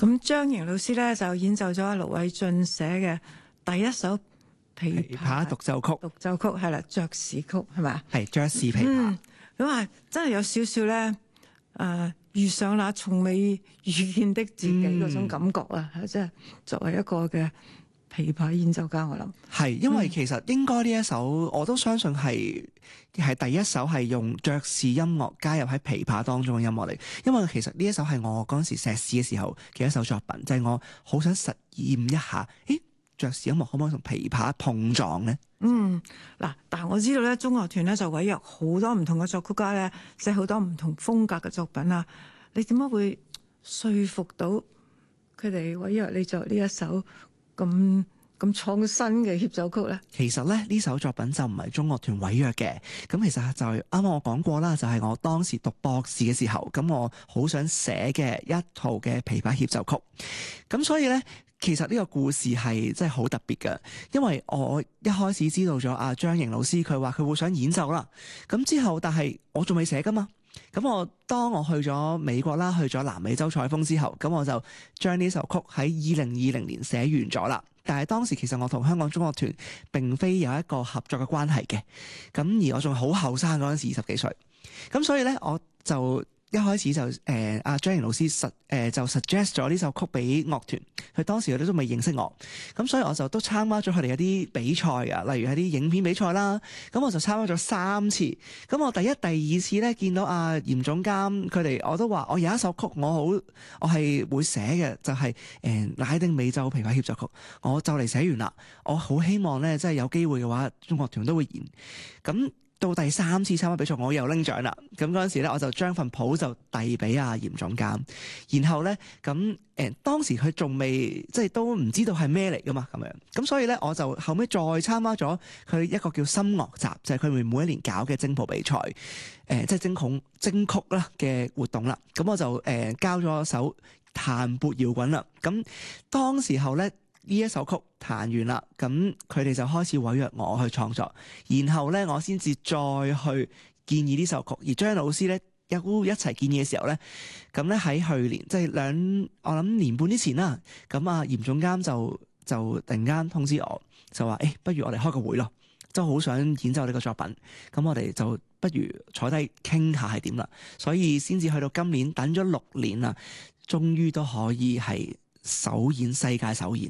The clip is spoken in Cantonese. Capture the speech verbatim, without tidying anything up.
咁張瑩老師咧就演奏咗盧偉俊寫嘅第一首琵琵琶獨奏曲， 獨奏曲係啦，爵士曲係咪啊？ 係爵士琵琶。 嗯，咁啊，真係有少少咧，誒、呃、遇上那從未遇見的自己嗰種感覺啊！即係、嗯、作為一個嘅琵琶演奏家，我諗係，因為其實應該呢一首我都相信係係第一首係用爵士音樂加入喺琵琶當中嘅音樂嚟。因為其實呢一首係我嗰陣時碩士嘅時候嘅一首作品，就係、是、我好想實驗一下，誒爵士音樂可唔可以同琵琶碰撞呢？ 嗯，嗱，但係我知道咧，中樂團咧就委約好多唔同嘅作曲家咧，寫好多唔同風格嘅作品啊。你點解會說服到佢哋委約你作呢一首咁咁創新嘅協奏曲咧？ 其實咧呢首作品就唔係中樂團委約嘅，咁其實就係啱啱我講過啦，就係、是、我當時讀博士嘅時候，咁我好想寫嘅一套嘅琵琶協奏曲，咁所以咧。其實呢個故事係真係好特別嘅，因為我一開始知道咗阿張瑩老師佢話佢會想演奏啦，咁之後但係我仲未寫噶嘛，咁我當我去咗美國啦，去咗南美洲採風之後，咁我就將呢首曲喺二零二零年寫完咗啦。但係當時其實我同香港中樂團並非有一個合作嘅關係嘅，咁而我仲好後生嗰陣時，二十幾歲，咁所以咧我就。一開始就誒阿張瑩老師實誒、呃、就 suggest 咗呢首曲俾樂團，佢當時佢哋都未認識我，咁所以我就都參加咗佢哋一啲比賽啊，例如係啲影片比賽啦，咁我就參加咗三次。咁我第一、第二次咧見到阿、啊、嚴總監佢哋，我都話我有一首曲我好我係會寫嘅，就係、是、誒、呃、拉丁美洲琵琶協奏曲，我就嚟寫完啦。我好希望咧，即係有機會嘅話，中樂團都會演咁。到第三次參加比賽，我又拎獎啦。咁嗰陣時咧，我就將份譜就遞俾阿嚴總監。然後咧，咁誒、呃、當時佢仲未即係都唔知道係咩嚟噶嘛，咁樣。咁所以咧，我就後尾再參加咗佢一個叫心樂集，就係佢哋每一年搞嘅徵譜比賽，誒、呃、即係徵曲徵曲啦嘅活動啦。咁我就誒、呃、交咗首彈撥搖滾啦。咁當時候咧。呢一首曲彈完啦，咁佢哋就開始委約我去創作，然後咧我先至再去建議呢首曲，而張老師咧一一齊建議嘅時候咧，咁咧喺去年即係兩我諗年半之前啦，咁啊嚴總監就就突然間通知我，就話誒、欸、不如我哋開個會咯，都好想演奏呢個作品，咁我哋就不如坐低傾下係點啦，所以先至去到今年等咗六年啦，終於都可以係首演世界首演。